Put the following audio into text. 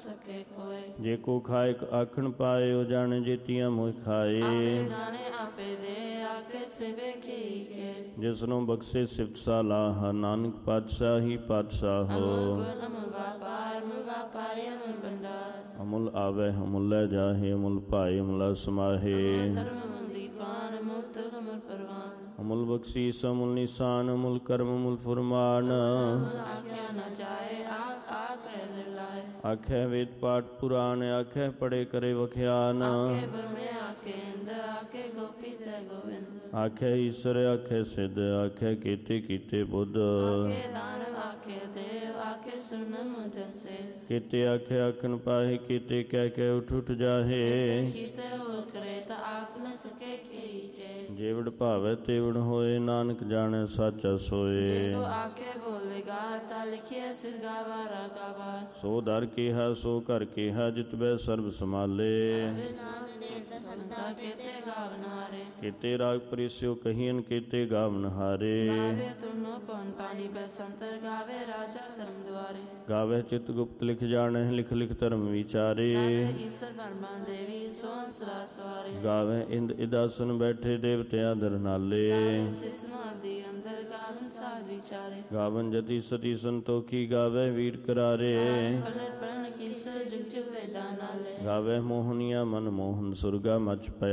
सके कोय। जे को खाए आखण पाए ओ जाने जेतियां मोह खाए। आपे जाने आपे दे आके सिवे की के। जिसनों बख्शे सिफत सलाह नानक पातशाही पातशाह। अमल गुण अमल व्यापारी अमल भंडार। अमुल आवे अमुल लै जाहे अमुल भाए अमुला समाहे। अमल धर्म अमल दीपान अमल तुल अमल परवान। अमुल बख्शीस अमुल निशान अमुल कर्म अमुल फुरमान। अमल आख्या न जाए आख लिलाए। आखे वेद पाठ पुराण आखे पढ़े करे वख्यान। आखे ब्रह्मे आखे इंद्र आखे गोपी ते गोविंद। आखे ईश्वर आखे सिद्ध आखे कीते कीते बुद्ध। आखे दानव आखे देव आखे सुनन मुझन से। कीते आखे आखन पाहे कीते कह के उठ उठ जाहे। कीते हो करे ता आख न सके की के। जेवड़ भावे तेवड़ होए नानक जाने साचा सोए। जेको आखे बोल विगार ता लिखिए सिर गावा रागावा। सो दर केहा सो घर केहा जित बै सर्ब समाले। संता केते गावनारे। केते राग परिस्यो कहियन केते गावन हारे। गावे तुनो पवन पानी बै संतर गावे राजा धर्म द्वारे। गावे चित गुप्त लिख जाने लिख लिख धर्म विचारे। गावे ईश्वर ब्रह्मा देवी सोन सदा सवारे। गावे इंद इदासन बैठे देवत्या दर नाले। गावे सिर समाधि अंदर गावन साध विचारे। गावन जति सती संतोखी गावे वीर करारे। पलट पलन की सर जुग जुग वेदा नाले। गावे मोहनिया मन मोहन सुरगा मच पया।